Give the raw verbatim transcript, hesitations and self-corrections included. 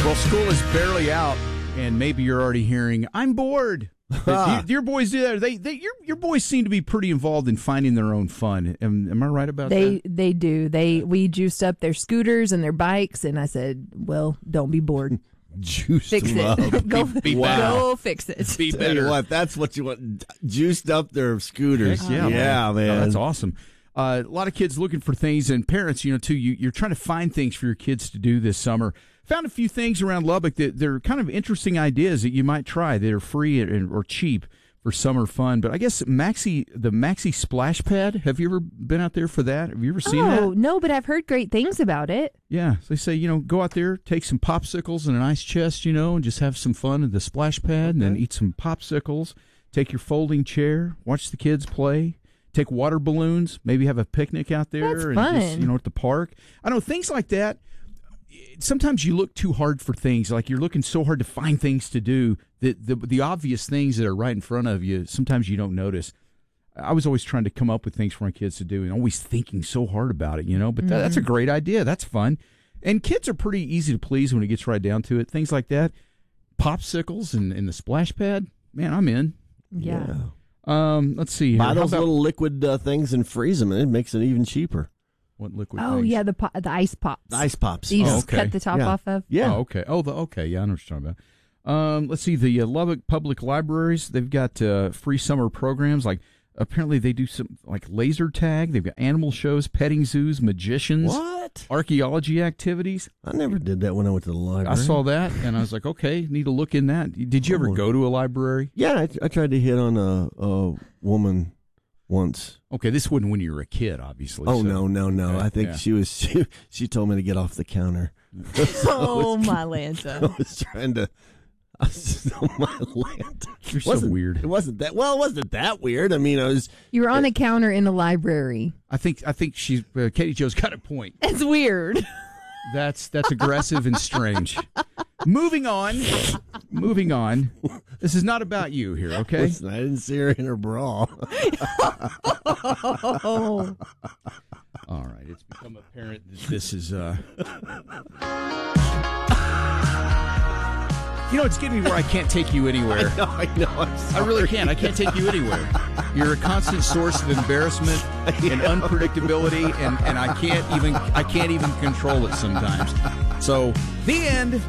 Well, school is barely out, and maybe you're already hearing, I'm bored. do, do your boys do that? They, they, your, your boys seem to be pretty involved in finding their own fun. Am, am I right about they, that? They do. They We juiced up their scooters and their bikes, and I said, well, don't be bored. Juiced Fix them it. up. go, Be- be go better. fix it. Be Tell you better. what, that's what you want. Juiced up their scooters. Heck yeah, yeah, man. Oh, that's awesome. Uh, a lot of kids looking for things, and parents, you know, too. You, you're trying to find things for your kids to do this summer. Found a few things around Lubbock that they're kind of interesting ideas that you might try that are free and, or cheap for summer fun. But I guess Maxi, the Maxi Splash Pad. Have you ever been out there for that? Have you ever seen oh, that? no, but I've heard great things about it. Yeah, so they say, you know, go out there, take some popsicles and an ice chest, you know, and just have some fun at the splash pad, and then eat some popsicles. Take your folding chair, watch the kids play. Take water balloons, maybe have a picnic out there. That's and fun. Just, you know, at the park. I know things like that. Sometimes you look too hard for things, like you're looking so hard to find things to do that the the obvious things that are right in front of you, sometimes you don't notice. I was always trying to come up with things for my kids to do and always thinking so hard about it, you know, but mm-hmm. that, that's a great idea. That's fun. And kids are pretty easy to please when it gets right down to it. Things like that. Popsicles and, and the splash pad, man, I'm in. Yeah. yeah. Um, let's see here. Buy How those about- little liquid uh, things and freeze them, and it makes it even cheaper. What liquid Oh, things? yeah, the po- the ice pops. The ice pops. So you Oh, just okay. cut the top Yeah. off of? Yeah. Oh, okay. Oh, the okay. Yeah, I know what you're talking about. Um, let's see. The uh, Lubbock Public Libraries, they've got uh, free summer programs. Like apparently they do some like laser tag. They've got animal shows, petting zoos, magicians, What? archaeology activities. I never did that when I went to the library. I saw that and I was like, okay, need to look in that. Did you ever Oh. go to a library? Yeah, I, I tried to hit on a, a woman once. Okay, this wasn't when you were a kid, obviously. Oh, so- no, no, no. Okay, I think yeah. she was, she, she told me to get off the counter. Oh, my I Lanta. was trying to, I was, oh, my land. You're so Wasn't- weird. It wasn't that, well, it wasn't that weird. I mean, I was, You were on a counter in a library. I think I think she's uh, Katie Jo's got a point. That's weird. That's that's aggressive and strange. Moving on. Moving on. This is not about you here, okay? listen, I didn't see her in her bra. Oh. All right. It's become apparent that this is uh You know, it's getting me where I can't take you anywhere. No, I know. I'm I sorry. really can't. I can't take you anywhere. You're a constant source of embarrassment and unpredictability, and, and I can't even I can't even control it sometimes. So, the end.